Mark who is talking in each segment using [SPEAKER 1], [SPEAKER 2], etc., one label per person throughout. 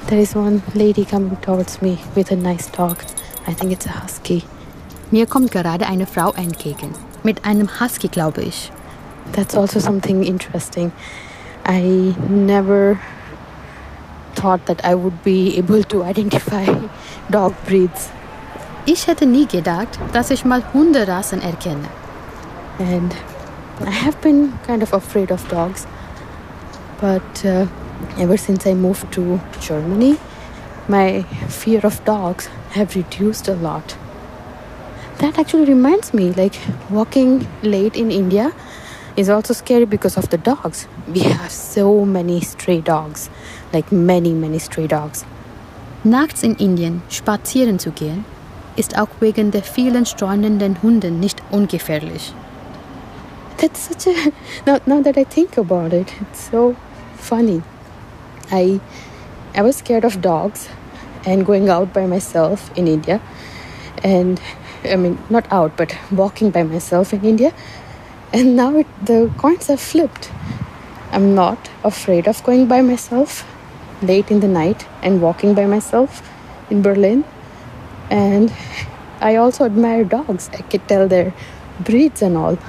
[SPEAKER 1] There is one lady coming towards me with a nice dog. I think it's a husky.
[SPEAKER 2] Mir kommt gerade eine Frau entgegen. Mit einem Husky, glaube ich.
[SPEAKER 1] That's also something interesting. I never thought that I would be able to identify dog breeds.
[SPEAKER 2] Ich hätte nie gedacht, dass ich mal Hunderassen erkenne.
[SPEAKER 1] And I have been kind of afraid of dogs. But ever since I moved to Germany, my fear of dogs have reduced a lot. That actually reminds me, like walking late in India is also scary because of the dogs. We have so many stray dogs, like many stray dogs.
[SPEAKER 2] Nachts in Indien spazieren zu gehen, ist auch wegen der vielen streunenden Hunde nicht ungefährlich.
[SPEAKER 1] That's such a... Now that I think about it, it's so funny. I was scared of dogs and going out by myself in India. And, I mean, not out, but walking by myself in India. And now the coins have flipped. I'm not afraid of going by myself late in the night and walking by myself in Berlin. And I also admire dogs. I could tell their breeds and all.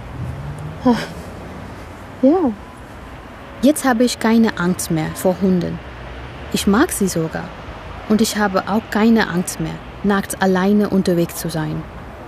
[SPEAKER 1] Ja.
[SPEAKER 2] Jetzt habe ich keine Angst mehr vor Hunden. Ich mag sie sogar. Und ich habe auch keine Angst mehr, nachts alleine unterwegs zu sein.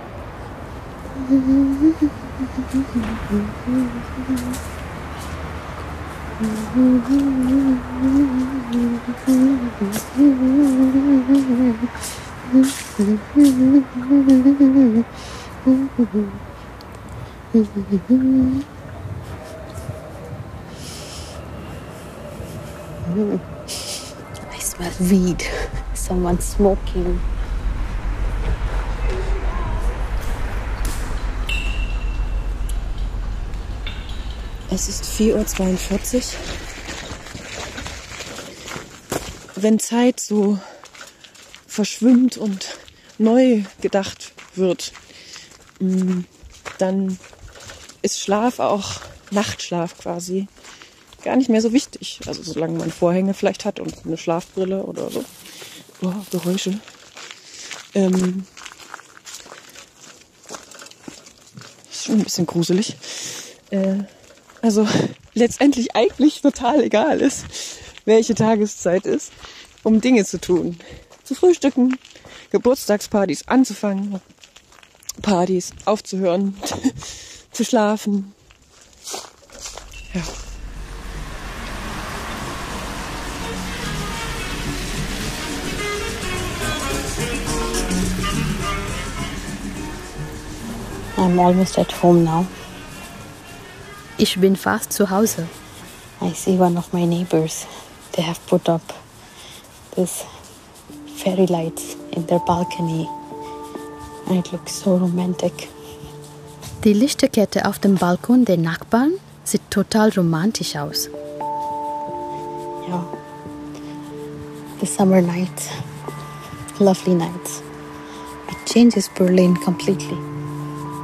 [SPEAKER 1] I smell weed. Someone smoking.
[SPEAKER 3] Es ist 4:42 Uhr. Wenn Zeit so verschwimmt und neu gedacht wird, dann ist Schlaf, auch Nachtschlaf quasi, gar nicht mehr so wichtig. Also solange man Vorhänge vielleicht hat und eine Schlafbrille oder so. Oh, Geräusche. Ist schon ein bisschen gruselig. Also letztendlich eigentlich total egal ist, welche Tageszeit ist, um Dinge zu tun. Zu frühstücken, Geburtstagspartys anzufangen, Partys aufzuhören, zu schlafen. Ja.
[SPEAKER 1] I'm almost at home now.
[SPEAKER 2] Ich bin fast zu Hause.
[SPEAKER 1] I see one of my neighbors. They have put up this fairy lights in their balcony. And it looks so romantic.
[SPEAKER 2] Die Lichterkette auf dem Balkon der Nachbarn sieht total romantisch aus.
[SPEAKER 1] Yeah. The summer nights. Lovely nights. It changes Berlin completely.